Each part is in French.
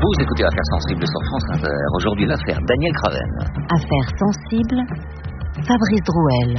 Vous écoutez Affaires sensibles sur France Inter. Aujourd'hui, l'affaire Daniel Craven. Affaires sensibles, Fabrice Drouel.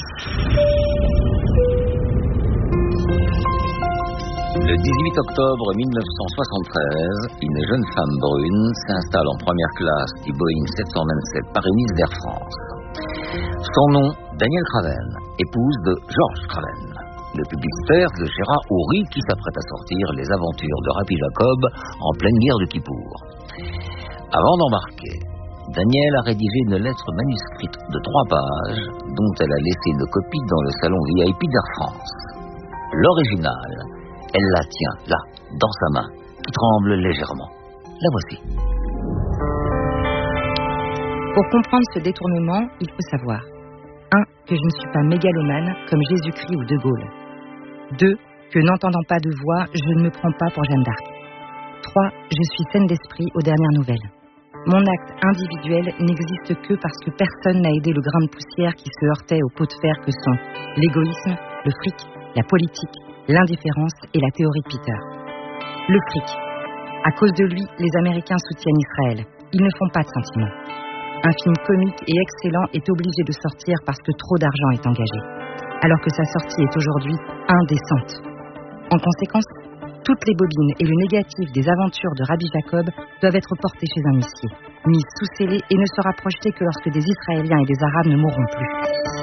Le 18 octobre 1973, une jeune femme brune s'installe en première classe du Boeing 727 Paris-Nice d'Air France. Son nom, Daniel Craven, épouse de Georges Craven, le publicitaire de Gérard Houry qui s'apprête à sortir Les aventures de Rabbi Jacob en pleine guerre de Kippour. Avant d'embarquer, Daniel a rédigé une lettre manuscrite de 3 pages dont elle a laissé une copie dans le salon VIP d'Air France. L'original, elle la tient là, dans sa main, qui tremble légèrement. La voici. Pour comprendre ce détournement, il faut savoir 1. Que je ne suis pas mégalomane comme Jésus-Christ ou De Gaulle. 2. Que n'entendant pas de voix, je ne me prends pas pour Jeanne d'Arc. 3. Je suis saine d'esprit aux dernières nouvelles. Mon acte individuel n'existe que parce que personne n'a aidé le grain de poussière qui se heurtait aux pots de fer que sont l'égoïsme, le fric, la politique, l'indifférence et la théorie de Peter. Le fric. À cause de lui, les Américains soutiennent Israël. Ils ne font pas de sentiments. Un film comique et excellent est obligé de sortir parce que trop d'argent est engagé, alors que sa sortie est aujourd'hui indécente. En conséquence, toutes les bobines et le négatif des aventures de Rabbi Jacob doivent être portés chez un huissier, mis sous scellé et ne sera projeté que lorsque des Israéliens et des Arabes ne mourront plus.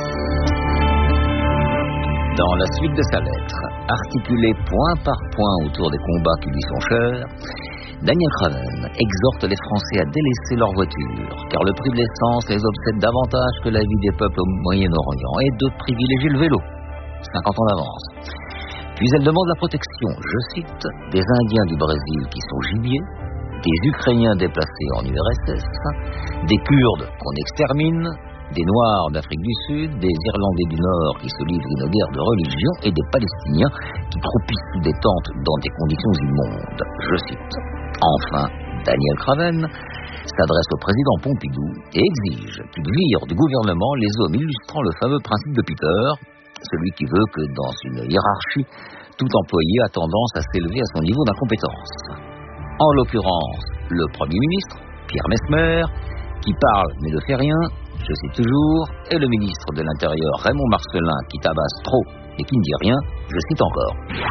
Dans la suite de sa lettre, articulée point par point autour des combats qui lui sont chers, Daniel Craven exhorte les Français à délaisser leur voiture, car le prix de l'essence les obsède davantage que la vie des peuples au Moyen-Orient, et de privilégier le vélo, 50 ans d'avance. Puis elle demande la protection, je cite, des Indiens du Brésil qui sont gibiers, des Ukrainiens déplacés en URSS, des Kurdes qu'on extermine, des Noirs d'Afrique du Sud, des Irlandais du Nord qui se livrent une guerre de religion et des Palestiniens qui croupissent sous des tentes dans des conditions immondes. Je cite. Enfin, Daniel Craven s'adresse au président Pompidou et exige qu'il vire du gouvernement les hommes illustrant le fameux principe de Peter, celui qui veut que dans une hiérarchie, tout employé a tendance à s'élever à son niveau d'incompétence. En l'occurrence, le Premier ministre, Pierre Messmer, qui parle mais ne fait rien, je cite toujours, et le ministre de l'Intérieur, Raymond Marcellin, qui tabasse trop et qui ne dit rien, je cite encore.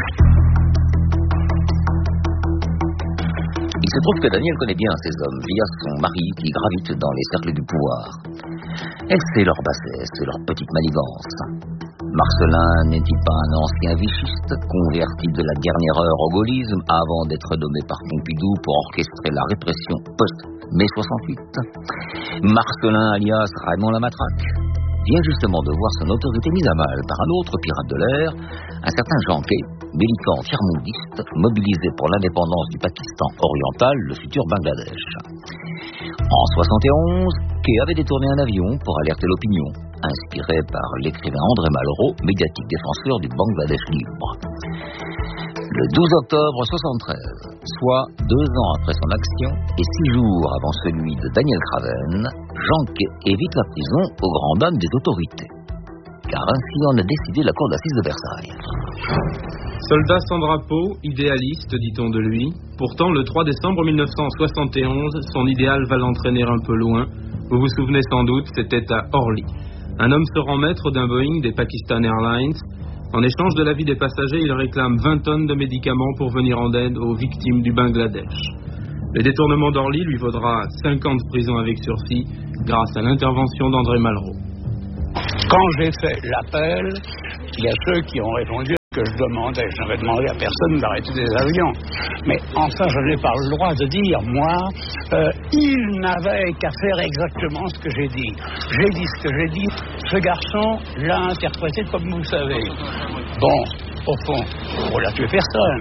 Il se trouve que Daniel connaît bien ces hommes via son mari qui gravite dans les cercles du pouvoir. Elle sait leur bassesse et leur petite manigance. Marcellin n'est-il pas un ancien vichiste, converti de la dernière heure au gaullisme avant d'être nommé par Pompidou pour orchestrer la répression post-mai 68 ? Marcellin alias Raymond la Matraque vient justement de voir son autorité mise à mal par un autre pirate de l'air, un certain Jean Quay, militant tiers-mondiste, mobilisé pour l'indépendance du Pakistan oriental, le futur Bangladesh. En 71, Quay avait détourné un avion pour alerter l'opinion, inspiré par l'écrivain André Malraux, médiatique défenseur du Bangladesh libre. Le 12 octobre 73, soit 2 ans après son action et 6 jours avant celui de Daniel Craven, Jean Quay évite la prison aux grandes dames des autorités. Car ainsi en a décidé la cour d'assises de Versailles. Soldat sans drapeau, idéaliste, dit-on de lui. Pourtant, le 3 décembre 1971, son idéal va l'entraîner un peu loin. Vous vous souvenez sans doute, c'était à Orly. Un homme se rend maître d'un Boeing des Pakistan Airlines. En échange de la vie des passagers, il réclame 20 tonnes de médicaments pour venir en aide aux victimes du Bangladesh. Le détournement d'Orly lui vaudra 5 ans de prison avec sursis grâce à l'intervention d'André Malraux. Quand j'ai fait l'appel, il y a ceux qui ont répondu que je demandais. Je n'avais demandé à personne d'arrêter des avions. Mais enfin, je n'ai pas le droit de dire, moi, il n'avait qu'à faire exactement ce que j'ai dit. J'ai dit ce que j'ai dit. Ce garçon l'a interprété comme vous le savez. Bon, au fond, on l'a tué personne.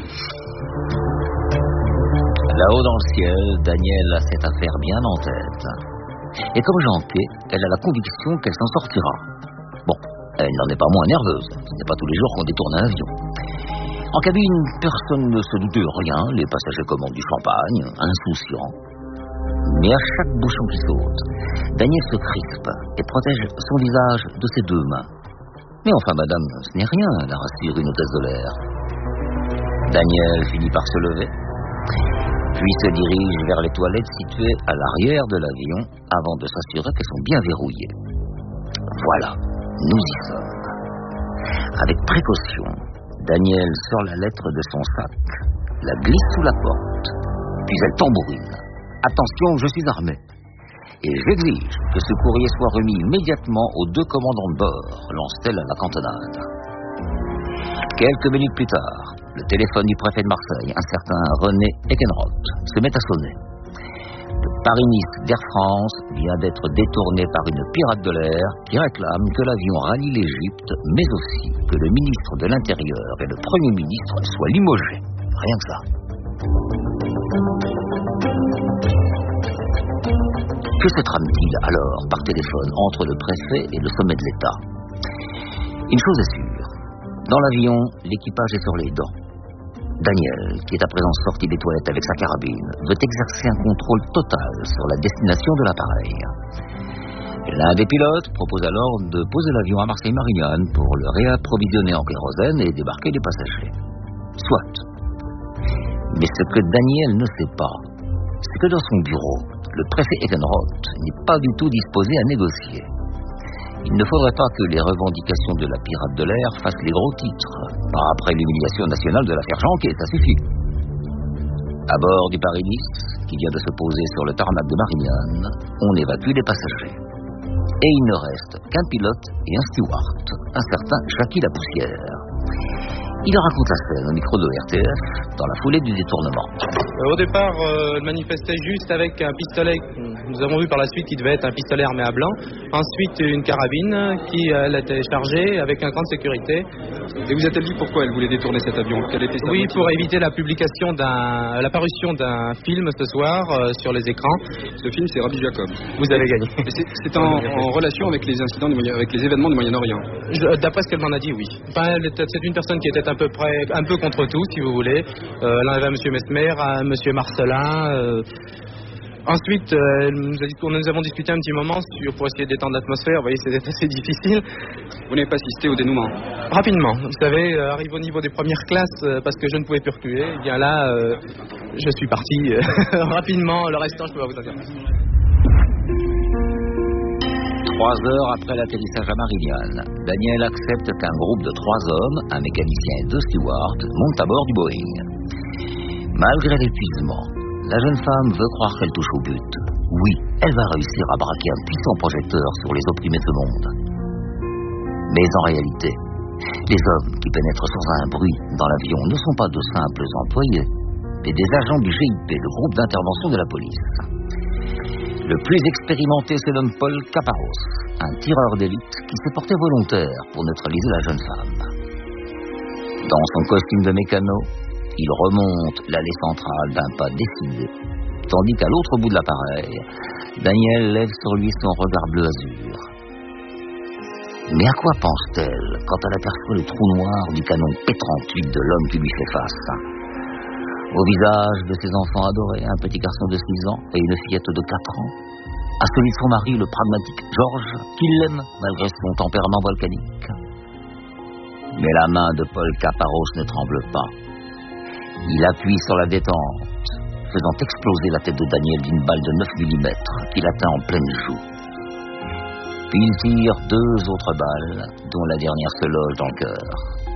Là-haut dans le ciel, Daniel a cette affaire bien en tête. Et comme Jean Quay, elle a la conviction qu'elle s'en sortira. Bon, elle n'en est pas moins nerveuse. Ce n'est pas tous les jours qu'on détourne un avion. En cabine, personne ne se doute de rien. Les passagers commandent du champagne, insouciants. Mais à chaque bouchon qui saute, Daniel se crispe et protège son visage de ses 2 mains. Mais enfin, madame, ce n'est rien, la rassure une hôtesse de l'air. Daniel finit par se lever. puis se dirige vers les toilettes situées à l'arrière de l'avion avant de s'assurer qu'elles sont bien verrouillées. Voilà, nous y sommes. Avec précaution, Daniel sort la lettre de son sac, la glisse sous la porte, puis elle tambourine. Attention, je suis armé. Et j'exige que ce courrier soit remis immédiatement aux 2 commandants de bord, lance-t-elle à la cantonade. Quelques minutes plus tard, le téléphone du préfet de Marseille, un certain René Eckenroth, se met à sonner. Le Paris-Nice d'Air France vient d'être détourné par une pirate de l'air qui réclame que l'avion rallie l'Égypte, mais aussi que le ministre de l'Intérieur et le Premier ministre soient limogés. Rien que ça. Que se trame-t-il alors par téléphone entre le préfet et le sommet de l'État? Une chose est sûre. Dans l'avion, l'équipage est sur les dents. Daniel, qui est à présent sorti des toilettes avec sa carabine, veut exercer un contrôle total sur la destination de l'appareil. L'un des pilotes propose alors de poser l'avion à Marseille-Marignane pour le réapprovisionner en kérosène et débarquer les passagers. Soit. Mais ce que Daniel ne sait pas, c'est que dans son bureau, le préfet Eckenroth n'est pas du tout disposé à négocier. Il ne faudrait pas que les revendications de la pirate de l'air fassent les gros titres. Pas après l'humiliation nationale de l'affaire Janquet, ça suffit. À bord du Paris-Nice, qui vient de se poser sur le tarmac de Marignane, on évacue les passagers. Et il ne reste qu'un pilote et un steward, un certain Jackie Lapoussière. Il raconte la scène au micro de RTF dans la foulée du détournement. Au départ, elle manifestait juste avec un pistolet. Nous avons vu par la suite qu'il devait être un pistolet armé à blanc. Ensuite, une carabine qui, elle, était chargée avec un camp de sécurité. Et vous a-t-elle dit pourquoi elle voulait détourner cet avion? Quelle était sa Oui, motivation? pour éviter l'apparition d'un film ce soir sur les écrans. Le film, c'est Rabbi Jacob. Vous avez gagné. C'est en relation avec les incidents, avec les événements du Moyen-Orient. D'après ce qu'elle m'en a dit, oui. Enfin, c'est une personne qui était un peu contre tout, si vous voulez. Elle en avait à M. Mesmer, à M. Marcelin. Ensuite, nous avons discuté un petit moment pour essayer de détendre l'atmosphère. Vous voyez, c'était assez difficile. Vous n'avez pas assisté au dénouement? Rapidement. Vous savez, arrive au niveau des premières classes, parce que je ne pouvais plus reculer. Et bien là, je suis parti rapidement. Le restant, je peux pas vous en dire. 3 heures après l'atterrissage à Marignane, Daniel accepte qu'un groupe de 3 hommes, un mécanicien et 2 stewards, montent à bord du Boeing. Malgré l'épuisement, la jeune femme veut croire qu'elle touche au but. Oui, elle va réussir à braquer un puissant projecteur sur les opprimés de ce monde. Mais en réalité, les hommes qui pénètrent sans un bruit dans l'avion ne sont pas de simples employés, mais des agents du GIP, le groupe d'intervention de la police. Le plus expérimenté se nomme Paul Caparros, un tireur d'élite qui s'est porté volontaire pour neutraliser la jeune femme. Dans son costume de mécano, il remonte l'allée centrale d'un pas décidé, tandis qu'à l'autre bout de l'appareil, Daniel lève sur lui son regard bleu azur. Mais à quoi pense-t-elle quand elle aperçoit le trou noir du canon P-38 de l'homme qui lui fait face? Au visage de ses enfants adorés, un petit garçon de 6 ans et une fillette de 4 ans. À celui de son mari, le pragmatique Georges, qui l'aime malgré son tempérament volcanique. Mais la main de Paul Caparros ne tremble pas. Il appuie sur la détente, faisant exploser la tête de Daniel d'une balle de 9 mm qu'il atteint en pleine joue. Puis il tire 2 autres balles, dont la dernière se loge dans le cœur.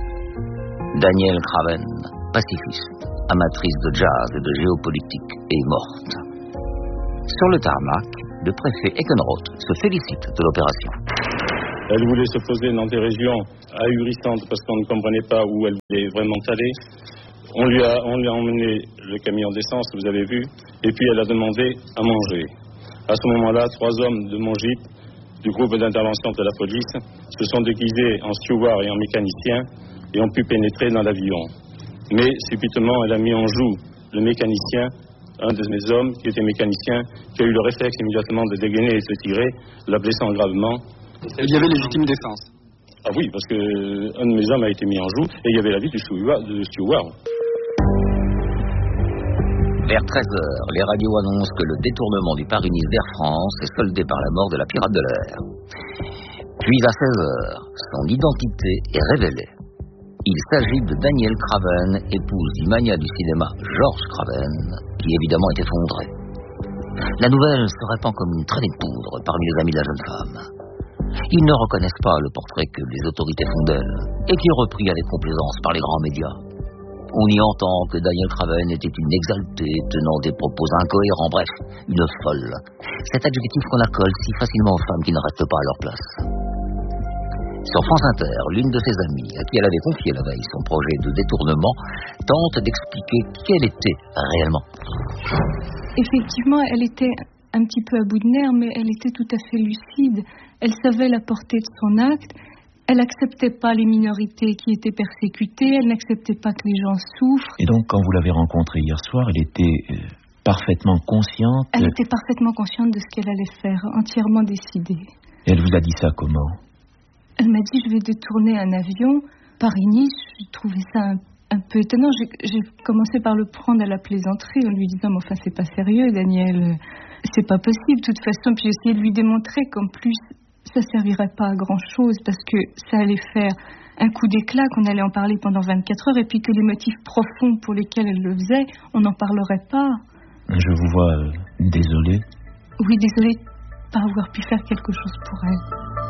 Daniel Craven, pacifiste, amatrice de jazz et de géopolitique, est morte. Sur le tarmac, le préfet Eckenroth se félicite de l'opération. Elle voulait se poser dans des régions ahurissantes parce qu'on ne comprenait pas où elle voulait vraiment aller. On lui a emmené le camion d'essence, vous avez vu, et puis elle a demandé à manger. À ce moment-là, 3 hommes de mon GIP, du groupe d'intervention de la police, se sont déguisés en steward et en mécanicien et ont pu pénétrer dans l'avion. Mais subitement, elle a mis en joue le mécanicien, un de mes hommes qui était mécanicien, qui a eu le réflexe immédiatement de dégainer et de tirer, la blessant gravement. Il y avait légitime défense. Ah oui, parce que un de mes hommes a été mis en joue et il y avait la vie du steward. Vers 13h, les radios annoncent que le détournement du Paris-Nice d'Air France est soldé par la mort de la pirate de l'air. Puis à 16h, son identité est révélée. Il s'agit de Daniel Craven, épouse du magnat du cinéma Georges Craven, qui évidemment est effondré. La nouvelle se répand comme une traînée de poudre parmi les amis de la jeune femme. Ils ne reconnaissent pas le portrait que les autorités font d'elle et qui est repris avec complaisance par les grands médias. On y entend que Danielle Craven était une exaltée, tenant des propos incohérents, bref, une folle. Cet adjectif qu'on accole si facilement aux femmes qui ne restent pas à leur place. Sur France Inter, l'une de ses amies, à qui elle avait confié la veille son projet de détournement, tente d'expliquer qui elle était réellement. Effectivement, elle était un petit peu à bout de nerfs, mais elle était tout à fait lucide. Elle savait la portée de son acte. Elle n'acceptait pas les minorités qui étaient persécutées. Elle n'acceptait pas que les gens souffrent. Et donc, quand vous l'avez rencontrée hier soir, elle était parfaitement consciente. Elle était parfaitement consciente de ce qu'elle allait faire, entièrement décidée. Et elle vous a dit ça comment ? Elle m'a dit, je vais détourner un avion Paris-Nice. J'ai trouvé ça un peu étonnant. J'ai commencé par le prendre à la plaisanterie en lui disant, mais enfin, c'est pas sérieux, Daniel. C'est pas possible, de toute façon. Puis j'ai essayé de lui démontrer qu'en plus, ça servirait pas à grand-chose parce que ça allait faire un coup d'éclat, qu'on allait en parler pendant 24 heures et puis que les motifs profonds pour lesquels elle le faisait, on n'en parlerait pas. Je vous vois désolée. Oui, désolée de ne pas avoir pu faire quelque chose pour elle.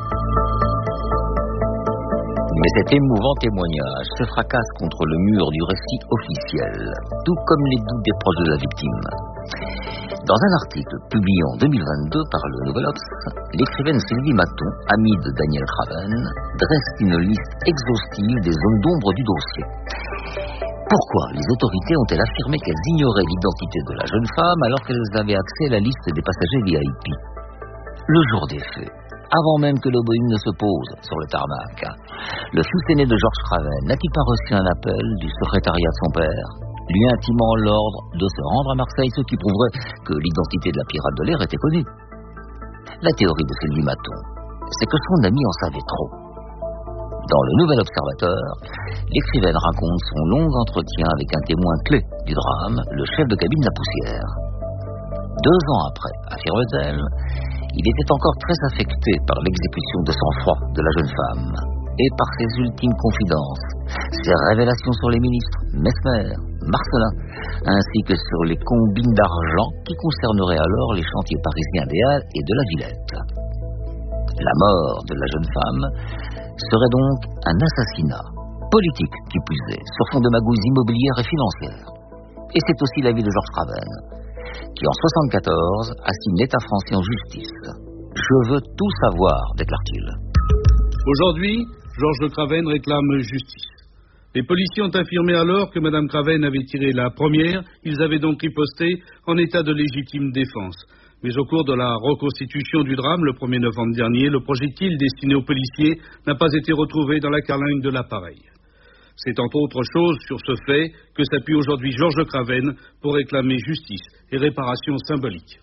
Mais cet émouvant témoignage se fracasse contre le mur du récit officiel, tout comme les doutes des proches de la victime. Dans un article publié en 2022 par le Nouvel Obs, l'écrivaine Sylvie Maton, amie de Danielle Craven, dresse une liste exhaustive des zones d'ombre du dossier. Pourquoi les autorités ont-elles affirmé qu'elles ignoraient l'identité de la jeune femme alors qu'elles avaient accès à la liste des passagers VIP ? Le jour des faits, avant même que le Boeing ne se pose sur le tarmac, le fils aîné de Georges Craven n'a-t-il pas reçu un appel du secrétariat de son père, lui intimant l'ordre de se rendre à Marseille, ce qui prouverait que l'identité de la pirate de l'air était connue. La théorie de Sylvie Maton, c'est que son ami en savait trop. Dans le Nouvel Observateur, l'écrivaine raconte son long entretien avec un témoin clé du drame, le chef de cabine de la Poussière. 2 ans après, affirme-t-elle, il était encore très affecté par l'exécution de sang-froid de la jeune femme et par ses ultimes confidences, ses révélations sur les ministres, Messmer, Marcelin, ainsi que sur les combines d'argent qui concerneraient alors les chantiers parisiens des Halles et de la Villette. La mort de la jeune femme serait donc un assassinat, politique qui plus est, sur fond de magouilles immobilières et financières. Et c'est aussi l'avis de Georges Craven, qui en 1974 assigne l'État français en justice. « Je veux tout savoir », déclare-t-il. Aujourd'hui, Georges Craven réclame justice. Les policiers ont affirmé alors que Mme Craven avait tiré la première. Ils avaient donc riposté en état de légitime défense. Mais au cours de la reconstitution du drame, le 1er novembre dernier, le projectile destiné aux policiers n'a pas été retrouvé dans la carlingue de l'appareil. C'est entre autres choses sur ce fait que s'appuie aujourd'hui Georges Craven pour réclamer justice et réparation symbolique.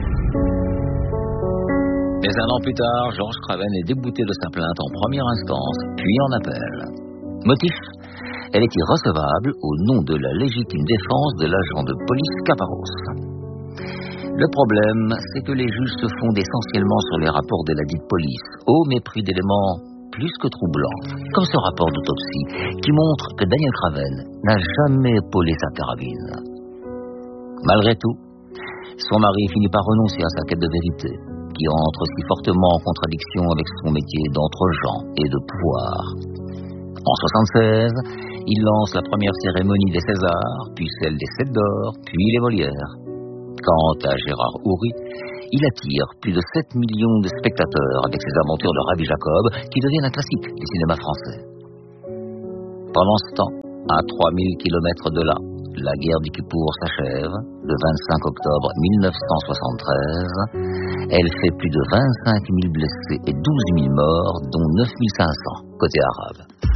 Mais un an plus tard, Georges Craven est débouté de sa plainte en première instance, puis en appel. Motif ? Elle est irrecevable au nom de la légitime défense de l'agent de police Caparros. Le problème, c'est que les juges se fondent essentiellement sur les rapports de la dite police, au mépris d'éléments plus que troublants, comme ce rapport d'autopsie qui montre que Danielle Craven n'a jamais épaulé sa carabine. Malgré tout, son mari finit par renoncer à sa quête de vérité, qui entre si fortement en contradiction avec son métier d'entre-gens et de pouvoir. En 1976, il lance la première cérémonie des Césars, puis celle des 7 d'or, puis les Molières. Quant à Gérard Houry, il attire plus de 7 millions de spectateurs avec ses aventures de Rabbi Jacob qui deviennent un classique du cinéma français. Pendant ce temps, à 3000 kilomètres de là, la guerre du Kippour s'achève, le 25 octobre 1973. Elle fait plus de 25 000 blessés et 12 000 morts, dont 9 500 côté arabe.